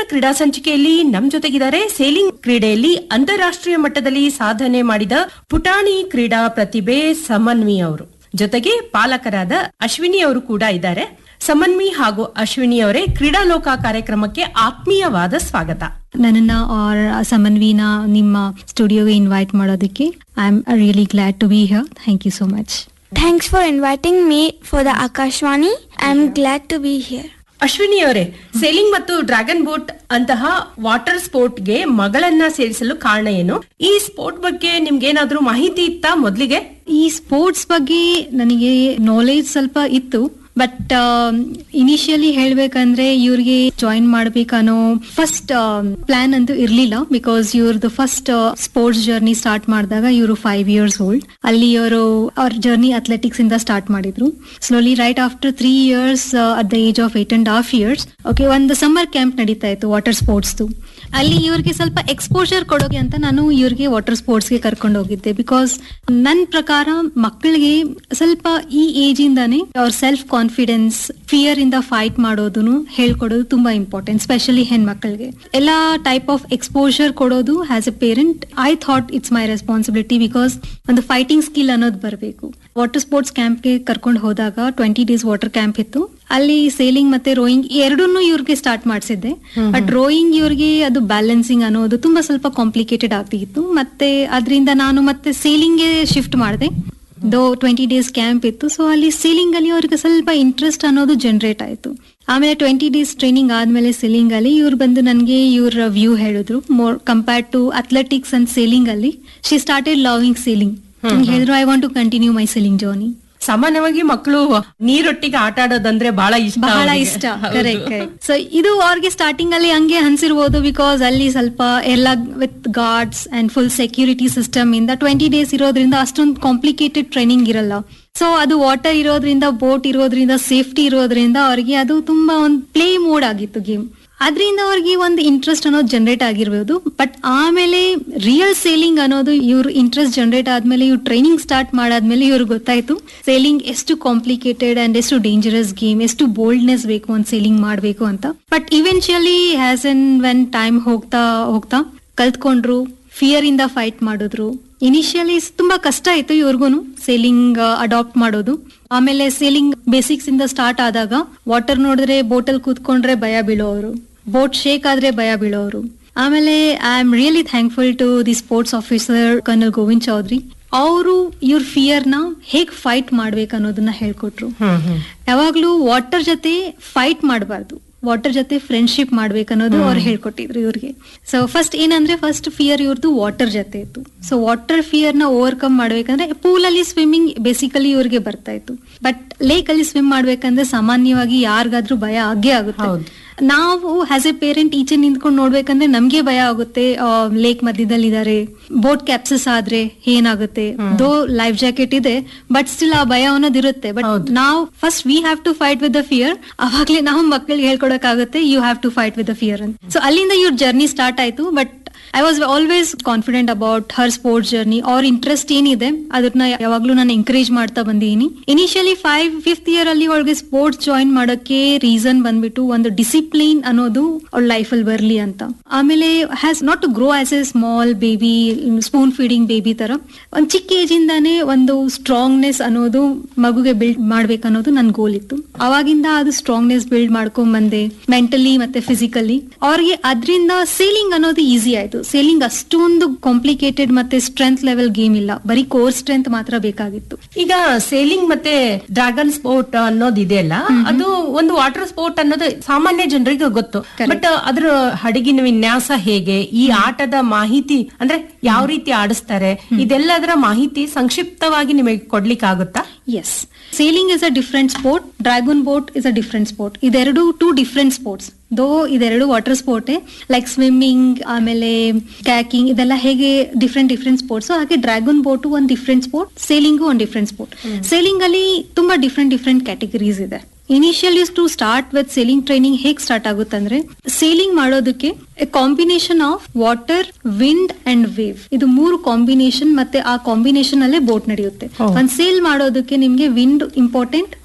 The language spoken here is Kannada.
ಕ್ರೀಡಾ ಸಂಚಿಕೆಯಲ್ಲಿ ನಮ್ ಜೊತೆಗಿದ್ದಾರೆ ಸೇಲಿಂಗ್ ಕ್ರೀಡೆಯಲ್ಲಿ ಅಂತಾರಾಷ್ಟ್ರೀಯ ಮಟ್ಟದಲ್ಲಿ ಸಾಧನೆ ಮಾಡಿದ ಪುಟಾಣಿ ಕ್ರೀಡಾ ಪ್ರತಿಭೆ ಸಮನ್ವಿ ಅವರು. ಜೊತೆಗೆ ಪಾಲಕರಾದ ಅಶ್ವಿನಿ ಅವರು ಕೂಡ ಇದ್ದಾರೆ. ಸಮನ್ವಿ ಹಾಗೂ ಅಶ್ವಿನಿ ಅವರೇ, ಕ್ರೀಡಾಲೋಕ ಕಾರ್ಯಕ್ರಮಕ್ಕೆ ಆತ್ಮೀಯವಾದ ಸ್ವಾಗತ. ನನ್ನನ್ನ ಸಮನ್ವಿನ ನಿಮ್ಮ ಸ್ಟುಡಿಯೋಗೆ ಇನ್ವೈಟ್ ಮಾಡೋದಕ್ಕೆ I am really glad to be here. Thank you so much. Thanks for inviting me for the Akashvani. I am glad to be here. Ashwini ಅವರೇ, ಸೇಲಿಂಗ್ ಮತ್ತು ಡ್ರ್ಯಾಗನ್ ಬೋಟ್ ಅಂತಹ ವಾಟರ್ ಸ್ಪೋರ್ಟ್ಗೆ ಮಗಳನ್ನ ಸೇರಿಸಲು ಕಾರಣ ಏನು? ಈ ಸ್ಪೋರ್ಟ್ ಬಗ್ಗೆ ನಿಮ್ಗೇನಾದ್ರೂ ಮಾಹಿತಿ ಇತ್ತಾ ಮೊದ್ಲಿಗೆ? ಈ ಸ್ಪೋರ್ಟ್ಸ್ ಬಗ್ಗೆ ನನಗೆ ನಾಲೆಜ್ ಸ್ವಲ್ಪ ಇತ್ತು, ಬಟ್ ಇನಿಷಿಯಲಿ ಹೇಳ್ಬೇಕಂದ್ರೆ ಇವ್ರಿಗೆ ಜಾಯಿನ್ ಮಾಡ್ಬೇಕನ್ನೋ ಫಸ್ಟ್ ಪ್ಲಾನ್ ಅಂತೂ ಇರ್ಲಿಲ್ಲ. ಬಿಕಾಸ್ ಇವ್ರದ್ದು ಫಸ್ಟ್ ಸ್ಪೋರ್ಟ್ಸ್ ಜರ್ನಿ ಸ್ಟಾರ್ಟ್ ಮಾಡಿದಾಗ ಇವರು 5 years old. ಅಲ್ಲಿ ಇವರು ಅವ್ರ ಜರ್ನಿ ಅಥ್ಲೆಟಿಕ್ಸ್ ಇಂದ ಸ್ಟಾರ್ಟ್ ಮಾಡಿದ್ರು. Slowly right after 3 years at the age of 8.5 years okay, ಒಂದು ಸಮ್ಮರ್ ಕ್ಯಾಂಪ್ ನಡೀತಾ ಇತ್ತು ವಾಟರ್ ಸ್ಪೋರ್ಟ್ಸ್. ಅಲ್ಲಿ ಇವ್ರಿಗೆ ಸ್ವಲ್ಪ ಎಕ್ಸ್ಪೋಜರ್ ಕೊಡೋಕೆ ಅಂತ ನಾನು ಇವ್ರಿಗೆ ವಾಟರ್ ಸ್ಪೋರ್ಟ್ಸ್ಗೆ ಕರ್ಕೊಂಡು ಹೋಗಿದ್ದೆ. ಬಿಕಾಸ್ ನನ್ನ ಪ್ರಕಾರ ಮಕ್ಕಳಿಗೆ ಸ್ವಲ್ಪ ಈ ಏಜ್ ಇಂದಾನೆ ಅವ್ರ ಸೆಲ್ಫ್ ಕಾನ್ಫಿಡೆನ್ಸ್, ಫಿಯರ್ ಇಂದ ಫೈಟ್ ಮಾಡೋದನ್ನು ಹೇಳ್ಕೊಡೋದು ತುಂಬಾ ಇಂಪಾರ್ಟೆಂಟ್, ಸ್ಪೆಷಲಿ ಹೆಣ್ಮಕ್ಳಿಗೆ. ಎಲ್ಲಾ ಟೈಪ್ ಆಫ್ ಎಕ್ಸ್ಪೋಜರ್ ಕೊಡೋದು as A parent I thought it's my responsibility. Because ಒಂದು ಫೈಟಿಂಗ್ ಸ್ಕಿಲ್ ಅನ್ನೋದು ಬರಬೇಕು. ವಾಟರ್ ಸ್ಪೋರ್ಟ್ಸ್ ಕ್ಯಾಂಪ್ಗೆ ಕರ್ಕೊಂಡು ಹೋದಾಗ 20 days ವಾಟರ್ ಕ್ಯಾಂಪ್ ಇತ್ತು. ಅಲ್ಲಿ ಸೇಲಿಂಗ್ ಮತ್ತೆ ರೋಯಿಂಗ್ ಎರಡನ್ನೂ ಇವ್ರಿಗೆ ಸ್ಟಾರ್ಟ್ ಮಾಡಿಸಿದ್ದೆ. ಬಟ್ ರೋಯಿಂಗ್ ಇವ್ರಿಗೆ ಅದು ಬ್ಯಾಲೆನ್ಸಿಂಗ್ ಅನ್ನೋದು ತುಂಬಾ ಸ್ವಲ್ಪ ಕಾಂಪ್ಲಿಕೇಟೆಡ್ ಆಗ್ತಿತ್ತು. ಮತ್ತೆ ಅದರಿಂದ ನಾನು ಮತ್ತೆ ಸೇಲಿಂಗ್ಗೆ ಶಿಫ್ಟ್ ಮಾಡಿದೆ. 20 days ಕ್ಯಾಂಪ್ ಇತ್ತು. ಸೊ ಅಲ್ಲಿ ಸೇಲಿಂಗ್ ಅಲ್ಲಿ ಅವ್ರಿಗೆ ಸ್ವಲ್ಪ ಇಂಟ್ರೆಸ್ಟ್ ಅನ್ನೋದು ಜನರೇಟ್ ಆಯ್ತು. ಆಮೇಲೆ 20 days ಟ್ರೈನಿಂಗ್ ಆದ್ಮೇಲೆ ಸೇಲಿಂಗ್ ಅಲ್ಲಿ ಇವ್ರು ಬಂದು ನನಗೆ ಇವ್ರ ವ್ಯೂ ಹೇಳಿದ್ರು. More compared to athletics and selling ಅಲ್ಲಿ ಶಿ ಸ್ಟಾರ್ಟೆಡ್ ಲವಿಂಗ್ ಸೇಲಿಂಗ್. ಹೇಳಿದ್ರು I want to continue my selling journey. ಸಾಮಾನ್ಯವಾಗಿ ಮಕ್ಕಳು ನೀರೊಟ್ಟಿಗೆ ಆಟ ಆಡೋದಂದ್ರೆ ಬಹಳ ಇಷ್ಟ. ಕರೆಕ್ಟ್. ಸೊ ಇದು ಅವ್ರಿಗೆ ಸ್ಟಾರ್ಟಿಂಗ್ ಅಲ್ಲಿ ಹಂಗೆ ಅನ್ಸಿರ್ಬೋದು. ಬಿಕಾಸ್ ಅಲ್ಲಿ ಸ್ವಲ್ಪ ಎಲ್ಲ with guards and full security system ಇಂದ 20 days ಇರೋದ್ರಿಂದ ಅಷ್ಟೊಂದು ಕಾಂಪ್ಲಿಕೇಟೆಡ್ ಟ್ರೈನಿಂಗ್ ಇರಲ್ಲ. ಸೊ ಅದು ವಾಟರ್ ಇರೋದ್ರಿಂದ, ಬೋಟ್ ಇರೋದ್ರಿಂದ, ಸೇಫ್ಟಿ ಇರೋದ್ರಿಂದ ಅವ್ರಿಗೆ ಅದು ತುಂಬಾ ಒಂದು ಪ್ಲೇ ಮೋಡ್ ಆಗಿತ್ತು ಗೇಮ್. ಅದರಿಂದ ಅವ್ರಿಗೆ ಒಂದು ಇಂಟ್ರೆಸ್ಟ್ ಅನ್ನೋದು ಜನರೇಟ್ ಆಗಿರ್ಬೋದು. ಬಟ್ ಆಮೇಲೆ ರಿಯಲ್ ಸೇಲಿಂಗ್ ಅನ್ನೋದು ಇವ್ರ ಇಂಟ್ರೆಸ್ಟ್ ಜನರೇಟ್ ಆದ್ಮೇಲೆ, ಇವ್ರು ಟ್ರೈನಿಂಗ್ ಸ್ಟಾರ್ಟ್ ಮಾಡಾದ್ಮೇಲೆ ಇವ್ರಿಗೆ ಗೊತ್ತಾಯ್ತು ಸೇಲಿಂಗ್ ಎಷ್ಟು ಕಾಂಪ್ಲಿಕೇಟೆಡ್ ಅಂಡ್ ಎಷ್ಟು ಡೇಂಜರಸ್ ಗೇಮ್, ಎಷ್ಟು ಬೋಲ್ಡ್ನೆಸ್ ಬೇಕು ಒಂದು ಸೇಲಿಂಗ್ ಮಾಡಬೇಕು ಅಂತ. But eventually has and when time ಹೋಗ್ತಾ ಹೋಗ್ತಾ ಕಲ್ತ್ಕೊಂಡ್ರು, ಫಿಯರ್ ಇಂದ ಫೈಟ್ ಮಾಡಿದ್ರು. ಇನಿಷಿಯಲಿ ತುಂಬಾ ಕಷ್ಟ ಆಯ್ತು ಇವ್ರಿಗೂನು ಸೇಲಿಂಗ್ ಅಡಾಪ್ಟ್ ಮಾಡೋದು. ಆಮೇಲೆ ಸೇಲಿಂಗ್ ಬೇಸಿಕ್ಸ್ ಇಂದ ಸ್ಟಾರ್ಟ್ ಆದಾಗ ವಾಟರ್ ನೋಡಿದ್ರೆ ಬೋಟಲ್ ಕೂತ್ಕೊಂಡ್ರೆ ಭಯ ಬೀಳೋರು, ಬೋಟ್ ಶೇಕ್ ಆದ್ರೆ ಭಯ ಬೀಳೋರು. ಆಮೇಲೆ I am really thankful to the sports officer kernel Govind Chaudhary. ಅವರು ಇವ್ರ ಫಿಯರ್ ನ ಹೇಗ್ ಫೈಟ್ ಮಾಡ್ಬೇಕು ಅನ್ನೋದನ್ನ ಹೇಳ್ಕೊಟ್ರು. ಯಾವಾಗ್ಲೂ ವಾಟರ್ ಜೊತೆ ಫೈಟ್ ಮಾಡಬಾರ್ದು, ವಾಟರ್ ಜೊತೆ ಫ್ರೆಂಡ್ಶಿಪ್ ಮಾಡ್ಬೇಕನ್ನೋದು ಅವ್ರು ಹೇಳ್ಕೊಟ್ಟಿದ್ರು ಇವ್ರಿಗೆ. ಸೊ ಫಸ್ಟ್ ಏನಂದ್ರೆ ಫಸ್ಟ್ ಫಿಯರ್ ಇವ್ರದ್ದು ವಾಟರ್ ಜೊತೆ ಇತ್ತು. ಸೊ ವಾಟರ್ ಫಿಯರ್ ನ ಓವರ್ಕಮ್ ಮಾಡ್ಬೇಕಂದ್ರೆ ಪೂಲ್ ಅಲ್ಲಿ ಸ್ವಿಮ್ಮಿಂಗ್ ಬೇಸಿಕಲಿ ಇವ್ರಿಗೆ ಬರ್ತಾ ಇತ್ತು. ಬಟ್ ಲೇಕ್ ಅಲ್ಲಿ ಸ್ವಿಮ್ ಮಾಡ್ಬೇಕಂದ್ರೆ ಸಾಮಾನ್ಯವಾಗಿ ಯಾರಿಗಾದ್ರೂ ಭಯ ಆಗೇ ಆಗುತ್ತೆ. ನಾವು ಆಸ್ ಎ ಪೇರೆಂಟ್ ಈಚೆ ನಿಂತ್ಕೊಂಡು ನೋಡ್ಬೇಕಂದ್ರೆ ನಮ್ಗೆ ಭಯ ಆಗುತ್ತೆ. ಲೇಕ್ ಮಧ್ಯದಲ್ಲಿ ಇದಾರೆ, ಬೋಟ್ ಕ್ಯಾಪ್ಸಸ್ ಆದ್ರೆ ಏನಾಗುತ್ತೆ, ದೋ ಲೈಫ್ ಜಾಕೆಟ್ ಇದೆ, ಬಟ್ ಸ್ಟಿಲ್ ಆ ಭಯ ಅನ್ನೋದಿರುತ್ತೆ. ಬಟ್ ನಾವು first we have to fight with the fear. ಅವಾಗ್ಲೇ ನಾವು ಮಕ್ಕಳಿಗೆ ಹೇಳ್ಕೊಡಕ್ಕಾಗುತ್ತೆ you have to fight with the fear ಅಂತ. ಸೊ ಅಲ್ಲಿಂದ ಇವ್ರ ಜರ್ನಿ ಸ್ಟಾರ್ಟ್ ಆಯ್ತು. But I was always confident about her sports journey. ಅವ್ರ ಇಂಟ್ರೆಸ್ಟ್ ಏನಿದೆ ಅದನ್ನ ಯಾವಾಗ್ಲೂ ನಾನು ಎಂಕರೇಜ್ ಮಾಡ್ತಾ ಬಂದಿದ್ದೀನಿ. ಇನಿಷಿಯಲಿ 5th year ಅಲ್ಲಿ ಅವಳಿಗೆ ಸ್ಪೋರ್ಟ್ಸ್ ಜಾಯಿನ್ ಮಾಡೋಕೆ ರೀಸನ್ ಬಂದ್ಬಿಟ್ಟು ಒಂದು ಡಿಸಿಪ್ಲಿನ್ ಅನ್ನೋದು ಅವಳ ಲೈಫ್ ಅಲ್ಲಿ ಬರ್ಲಿ ಅಂತ. ಆಮೇಲೆ has not to grow as A small baby, spoon feeding baby ತರ ಒಂದ್ ಚಿಕ್ಕ ಏಜ್ ಇಂದಾನೆ ಒಂದು ಸ್ಟ್ರಾಂಗ್ನೆಸ್ ಅನ್ನೋದು ಮಗುಗೆ ಬಿಲ್ಡ್ ಮಾಡ್ಬೇಕನ್ನೋದು ನನ್ ಗೋಲ್ ಇತ್ತು. ಅವಾಗಿಂದ ಅದು ಸ್ಟ್ರಾಂಗ್ನೆಸ್ ಬಿಲ್ಡ್ ಮಾಡ್ಕೊಂಡ್ ಬಂದೆ, ಮೆಂಟಲಿ ಮತ್ತೆ ಫಿಸಿಕಲಿ. ಅವ್ರಿಗೆ ಅದರಿಂದ ಸೇಲಿಂಗ್ ಅನ್ನೋದು ಈಸಿ ಆಯ್ತು. ಸೇಲಿಂಗ್ ಅಷ್ಟೊಂದು ಕಾಂಪ್ಲಿಕೇಟೆಡ್ ಮತ್ತೆ ಸ್ಟ್ರೆಂತ್ ಲೆವೆಲ್ ಗೇಮ್ ಇಲ್ಲ, ಬರೀ ಕೋರ್ ಸ್ಟ್ರೆಂತ್ ಮಾತ್ರ ಬೇಕಾಗಿತ್ತು. ಈಗ ಸೇಲಿಂಗ್ ಮತ್ತೆ ಡ್ರ್ಯಾಗನ್ ಸ್ಪೋರ್ಟ್ ಅನ್ನೋದು ಇದೆಯಲ್ಲ, ಅದು ಒಂದು ವಾಟರ್ ಸ್ಪೋರ್ಟ್ ಅನ್ನೋದು ಸಾಮಾನ್ಯ ಜನರಿಗೆ ಗೊತ್ತು. ಬಟ್ ಅದ್ರ ಹಡಗಿನ ವಿನ್ಯಾಸ ಹೇಗೆ, ಈ ಆಟದ ಮಾಹಿತಿ ಅಂದ್ರೆ ಯಾವ ರೀತಿ ಆಡಿಸ್ತಾರೆ, ಇದೆಲ್ಲದರ ಮಾಹಿತಿ ಸಂಕ್ಷಿಪ್ತವಾಗಿ ನಿಮಗೆ ಕೊಡ್ಲಿಕ್ಕೆ ಆಗುತ್ತಾ? S, selling is a different sport, dragon boat is a different sport. ಇದೆರಡು 2 different ಸ್ಪೋರ್ಟ್ಸ್. ದೋ ಇದೆರಡು ವಾಟರ್ ಸ್ಪೋರ್ಟ್, ಲೈಕ್ ಸ್ವಿಮ್ಮಿಂಗ್ ಆಮೇಲೆ ಕ್ಯಾಕಿಂಗ್ ಇದೆಲ್ಲ ಹೇಗೆ ಡಿಫ್ರೆಂಟ್ ಸ್ಪೋರ್ಟ್ಸ್, ಹಾಗೆ ಡ್ರ್ಯಾಗನ್ ಬೋಟ್ ಒಂದು ಡಿಫ್ರೆಂಟ್ ಸ್ಪೋರ್ಟ್, ಸೇಲಿಂಗು ಒಂದು ಡಿಫ್ರೆಂಟ್ ಸ್ಪೋರ್ಟ್. ಸೇಲಿಂಗ್ ಅಲ್ಲಿ ತುಂಬಾ ಡಿಫ್ರೆಂಟ್ ಕ್ಯಾಟಗರೀಸ್ ಇದೆ. Initially to start with selling training ಹೇಗ್ ಸ್ಟಾರ್ಟ್ ಆಗುತ್ತೆ ಅಂದ್ರೆ, ಸೇಲಿಂಗ್ ಮಾಡೋದಕ್ಕೆ A combination of water, wind and wave, ಇದು 3 ಕಾಂಬಿನೇಷನ್. ಮತ್ತೆ ಆ ಕಾಂಬಿನೇಷನ್ ಅಲ್ಲೇ ಬೋಟ್ ನಡೆಯುತ್ತೆ. ಒಂದ್ ಸೇಲ್ ಮಾಡೋದಕ್ಕೆ ನಿಮ್ಗೆ ವಿಂಡ್ ಇಂಪಾರ್ಟೆಂಟ್,